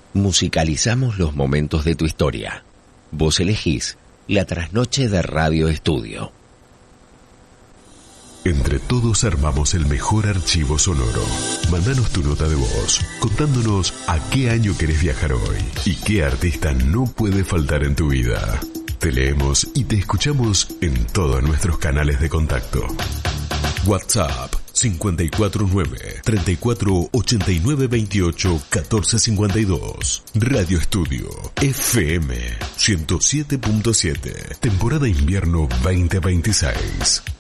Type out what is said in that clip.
Musicalizamos los momentos de tu historia. Vos elegís la trasnoche de Radio Estudio. Entre todos armamos el mejor archivo sonoro. Mándanos tu nota de voz, contándonos a qué año querés viajar hoy y qué artista no puede faltar en tu vida. Te leemos y te escuchamos en todos nuestros canales de contacto. WhatsApp 549-3489-28-1452. Radio Estudio FM 107.7. Temporada invierno 2026.